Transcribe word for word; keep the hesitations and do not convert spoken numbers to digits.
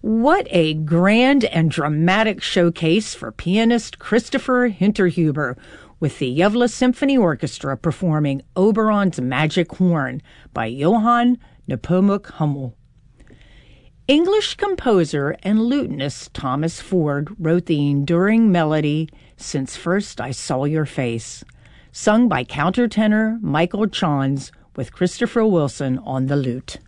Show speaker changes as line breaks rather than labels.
What a grand and dramatic showcase for pianist Christopher Hinterhuber, with the Gävle Symphony Orchestra performing Oberon's Magic Horn by Johann Nepomuk Hummel. English composer and lutenist Thomas Ford wrote the enduring melody Since First I Saw Your Face, sung by countertenor Michael Chons with Christopher Wilson on the lute.